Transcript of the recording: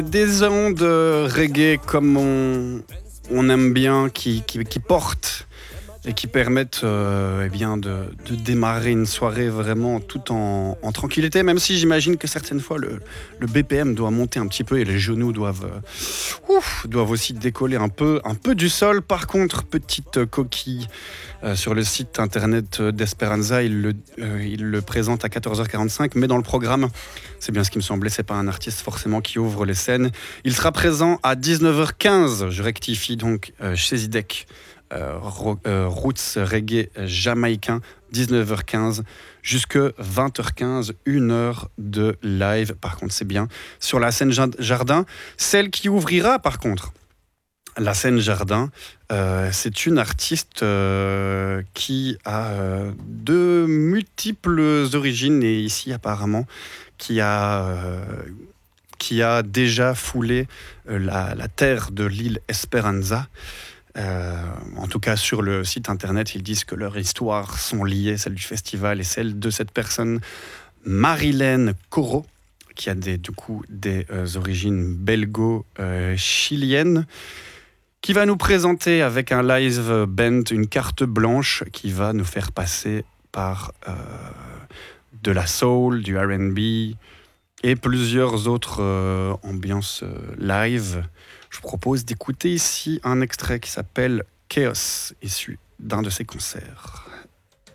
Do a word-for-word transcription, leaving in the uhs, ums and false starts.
Des ondes reggae comme on, on aime bien, qui, qui, qui portent et qui permettent euh, eh bien de, de démarrer une soirée vraiment tout en, en tranquillité, même si j'imagine que certaines fois le, le B P M doit monter un petit peu et les genoux doivent, euh, ouf, doivent aussi décoller un peu, un peu du sol. Par contre, petite coquille, euh, sur le site internet d'Esperanza, il le, euh, il le présente à quatorze heures quarante-cinq, mais dans le programme, c'est bien ce qui me semblait, c'est pas un artiste forcément qui ouvre les scènes. Il sera présent à dix-neuf heures quinze, je rectifie donc, euh, chez Zidek. Euh, ro- euh, roots reggae jamaïcain, dix-neuf heures quinze jusque vingt heures quinze, une heure de live. Par contre, c'est bien sur la scène Jardin. Celle qui ouvrira, par contre, la scène Jardin, euh, c'est une artiste euh, qui a euh, de multiples origines et ici apparemment qui a euh, qui a déjà foulé euh, la, la terre de l'île Esperanza. Euh, en tout cas, sur le site internet, ils disent que leurs histoires sont liées, celle du festival et celle de cette personne, Marilène Corot, qui a des, du coup des euh, origines belgo-chiliennes, qui va nous présenter avec un live band une carte blanche qui va nous faire passer par euh, de la soul, du R and B et plusieurs autres euh, ambiances euh, live. Je vous propose d'écouter ici un extrait qui s'appelle Chaos, issu d'un de ses concerts.